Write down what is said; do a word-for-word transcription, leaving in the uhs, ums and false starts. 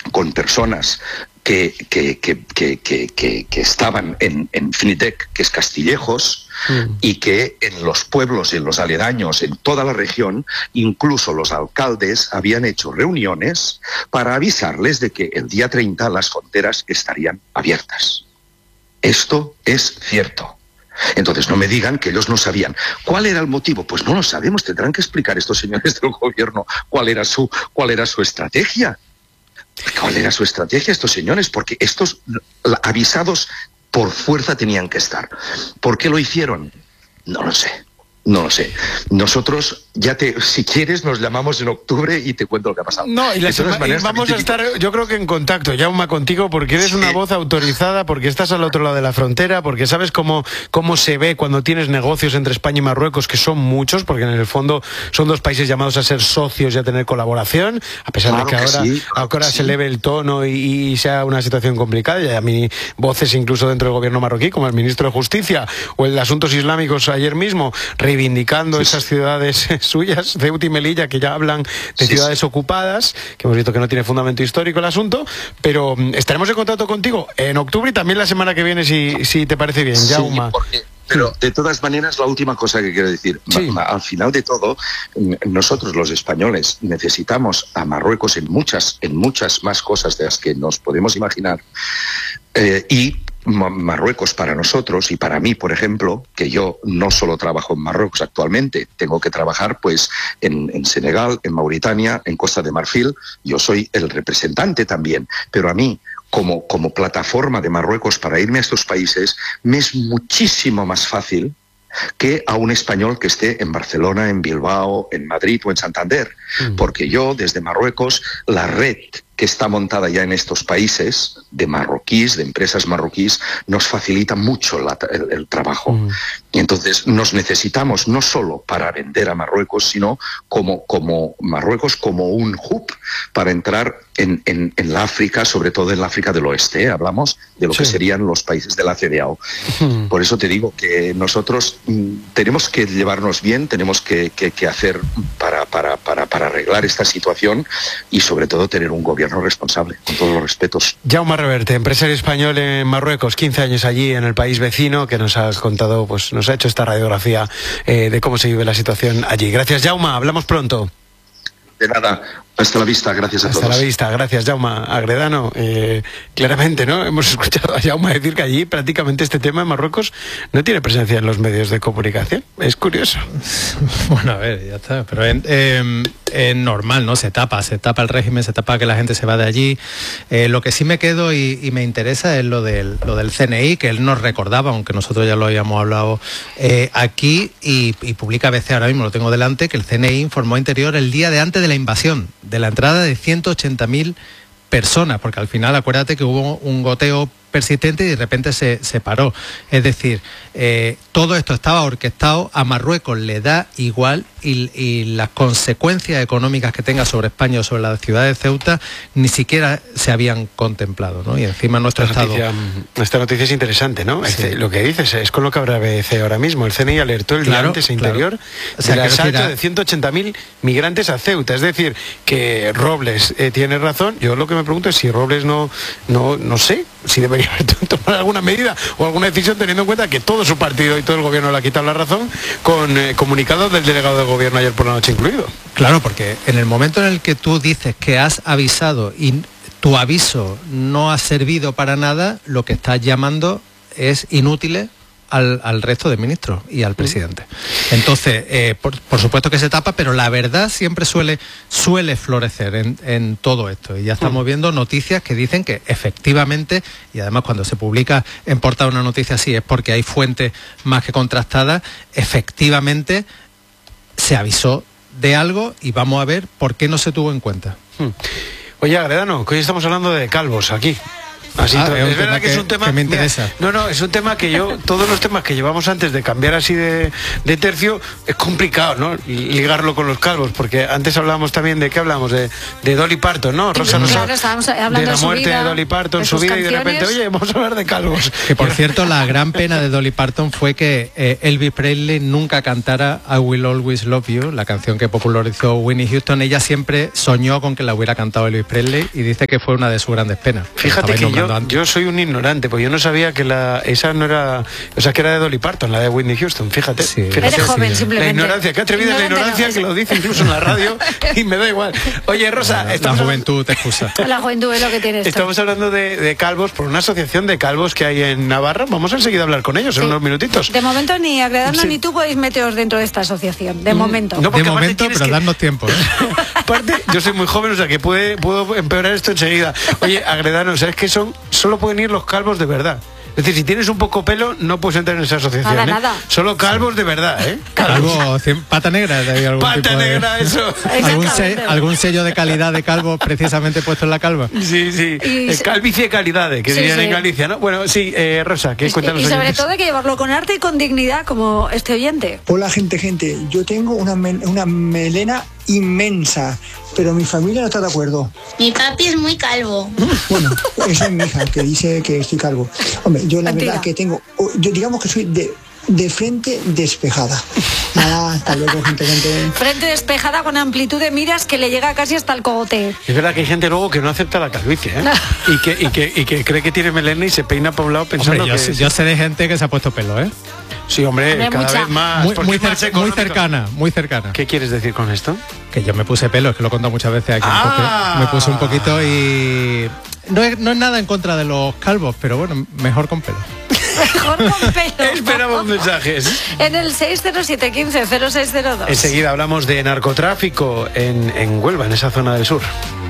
con personas que, que, que, que, que, que, que estaban en, en Finitec, que es Castillejos, mm. y que en los pueblos y en los aledaños, en toda la región, incluso los alcaldes habían hecho reuniones para avisarles de que el día treinta las fronteras estarían abiertas. Esto es cierto. Entonces no me digan que ellos no sabían. ¿Cuál era el motivo? Pues no lo sabemos. Tendrán que explicar estos señores del gobierno cuál era su, cuál era su estrategia. ¿Cuál era su estrategia estos señores? Porque estos avisados por fuerza tenían que estar. ¿Por qué lo hicieron? No lo sé. No lo sé. Nosotros, ya te, si quieres, nos llamamos en octubre y te cuento lo que ha pasado. No, y, las, y vamos a estar, yo creo que en contacto, Jaume, contigo, porque eres sí. una voz autorizada, porque estás al otro lado de la frontera, porque sabes cómo, cómo se ve cuando tienes negocios entre España y Marruecos, que son muchos, porque en el fondo son dos países llamados a ser socios y a tener colaboración, a pesar claro de que, que ahora, sí, claro ahora que se sí. eleve el tono y, y sea una situación complicada. Y a mí voces incluso dentro del gobierno marroquí, como el ministro de Justicia o el de Asuntos Islámicos ayer mismo, reivindicando sí, esas sí. ciudades suyas, Ceuta y Melilla, que ya hablan de sí, ciudades sí. ocupadas, que hemos visto que no tiene fundamento histórico el asunto, pero estaremos en contacto contigo en octubre y también la semana que viene, si, si te parece bien, sí, Jaume. Porque, pero de todas maneras, la última cosa que quiero decir, sí. al final de todo, nosotros los españoles necesitamos a Marruecos en muchas, en muchas más cosas de las que nos podemos imaginar, eh, y Marruecos para nosotros y para mí, por ejemplo, que yo no solo trabajo en Marruecos actualmente, tengo que trabajar pues en, en Senegal, en Mauritania, en Costa de Marfil, yo soy el representante también, pero a mí como, como plataforma de Marruecos para irme a estos países me es muchísimo más fácil que a un español que esté en Barcelona, en Bilbao, en Madrid o en Santander, mm. porque yo desde Marruecos la red que está montada ya en estos países, de marroquíes, de empresas marroquíes, nos facilita mucho la, el, el trabajo. Mm. Y entonces nos necesitamos no solo para vender a Marruecos, sino como, como Marruecos como un hub para entrar en, en, en la África, sobre todo en la África del Oeste, ¿eh? Hablamos de lo sí. que serían los países de la C D A O. Mm. Por eso te digo que nosotros mm, tenemos que llevarnos bien, tenemos que, que, que hacer para, para, para, para arreglar esta situación y sobre todo tener un gobierno responsable, con todos los respetos. Jaume Reverte, empresario español en Marruecos, quince años allí en el país vecino, que nos ha contado, pues nos ha hecho esta radiografía eh, de cómo se vive la situación allí. Gracias, Jaume, hablamos pronto. De nada, hasta la vista, gracias a hasta todos. Hasta la vista, gracias, Jaume. Agredano, eh, claramente, ¿no? Hemos escuchado a Jaume decir que allí prácticamente este tema en Marruecos no tiene presencia en los medios de comunicación. Es curioso. Bueno, a ver, ya está. Pero es eh, eh, normal, ¿no? Se tapa, se tapa el régimen, se tapa que la gente se va de allí. Eh, lo que sí me quedo y, y me interesa es lo del, lo del C N I, que él nos recordaba, aunque nosotros ya lo habíamos hablado eh, aquí, y, y publica A B C ahora mismo, lo tengo delante, que el C N I informó a Interior el día de antes de la invasión, de la entrada de ciento ochenta mil personas, porque al final acuérdate que hubo un goteo persistente y de repente se, se paró. Es decir, eh, todo esto estaba orquestado, a Marruecos le da igual y, y las consecuencias económicas que tenga sobre España o sobre la ciudad de Ceuta ni siquiera se habían contemplado, ¿no? Y encima nuestro esta Estado... Noticia, esta noticia es interesante, ¿no? Sí. Este, lo que dices es con lo que habrá A B C ahora mismo. El C N I alertó el claro, día antes a Interior claro. O sea, del asalto era... de ciento ochenta mil migrantes a Ceuta. Es decir, que Robles eh, tiene razón. Yo lo que me pregunto es si Robles no, no, no sé, si debería haber tomado alguna medida o alguna decisión teniendo en cuenta que todo su partido y todo el gobierno le ha quitado la razón con eh, comunicados del delegado del gobierno ayer por la noche incluido. Claro, porque en el momento en el que tú dices que has avisado y tu aviso no ha servido para nada, lo que estás llamando es inútiles al, al resto de ministros y al presidente. Entonces, eh, por, por supuesto que se tapa, pero la verdad siempre suele, suele florecer en, en todo esto. Y ya estamos viendo noticias que dicen que efectivamente, y además cuando se publica en portada una noticia así es porque hay fuentes más que contrastadas, efectivamente se avisó de algo y vamos a ver por qué no se tuvo en cuenta. Oye, Agredano, que hoy estamos hablando de calvos aquí. Así Ah, todo. es un Es verdad tema que, es que- un tema que me interesa. Mira, no, no, es un tema que yo, todos los temas que llevamos antes de cambiar así de, de tercio, es complicado, ¿no? Ligarlo con los calvos, porque antes hablábamos también de qué hablamos, de, de Dolly Parton, ¿no? Rosa, Rosa, Claro, estábamos hablando de la de su muerte vida, de Dolly Parton, de su sus vida, y de repente, canciones. oye, vamos a hablar de calvos. Que por cierto, la gran pena de Dolly Parton fue que eh, Elvis Presley nunca cantara I Will Always Love You, la canción que popularizó Whitney Houston. Ella siempre soñó con que la hubiera cantado Elvis Presley y dice que fue una de sus grandes penas. Fíjate Estabais que yo, nombrando antes. yo soy un ignorante, porque yo no sabía que la esa no era, o sea, que era de Dolly Parton, la de Whitney Houston, fíjate. Sí. Fíjate. Eres joven, sí. simplemente. La ignorancia, qué atrevida es la Ignorante ignorancia, no, que lo dice incluso en la radio y me da igual. Oye, Rosa, La estamos hablando- juventud te excusa. La juventud es lo que tiene esto. Estamos hablando de, de calvos por una asociación de calvos que hay en Navarra. Vamos enseguida a hablar con ellos en Sí. unos minutitos. De momento ni Agredano Sí. ni tú podéis meteros dentro de esta asociación. De momento. No, De porque aparte momento, tienes pero que- darnos tiempo. ¿eh? Aparte, yo soy muy joven, o sea que puede, puedo empeorar esto enseguida. Oye, Agredano, ¿sabes qué son? Solo pueden ir los calvos de verdad. Es decir, si tienes un poco pelo, no puedes entrar en esa asociación. Nada, ¿eh? nada. Solo calvos de verdad, ¿eh? Algo, cien- pata negra, de algún Pata tipo de- negra, eso. algún, Exactamente. se- algún sello de calidad de calvo precisamente puesto en la calva. Sí, sí. Y- Eh, calvicie calidades, que Sí, dirían sí. en Galicia, ¿no? Bueno, sí, eh, Rosa, ¿qué Y, cuéntanos? y sobre oyentes? todo hay que llevarlo con arte y con dignidad, como este oyente. Hola gente, gente, yo tengo una, mel- una melena inmensa, pero mi familia no está de acuerdo. Mi papi es muy calvo. Bueno, esa es mi hija que dice que estoy calvo. Hombre, yo la Mentira. verdad que tengo, o- yo digamos que soy de, de frente despejada. Nada, hasta luego gente, gente. Frente despejada con amplitud de miras que le llega casi hasta el cogote. Es verdad que hay gente luego que no acepta la calvicie, ¿eh? y, que, y, que, y que cree que tiene melena y se peina por un lado pensando Hombre, yo, que... sé- yo sé de gente que se ha puesto pelo, ¿eh? Sí, hombre, Hombre, cada mucha. vez más. Muy, porque muy, es más cer- muy económico. cercana, muy cercana. ¿Qué quieres decir con esto? Que yo me puse pelo, es que lo he contado muchas veces aquí. Ah. Entonces, me puse un poquito y... No es, no es nada en contra de los calvos, pero bueno, mejor con pelo. Mejor con pelo. Esperamos mensajes. En el seis cero siete uno cinco cero seis cero dos. Enseguida hablamos de narcotráfico en, en Huelva, en esa zona del sur.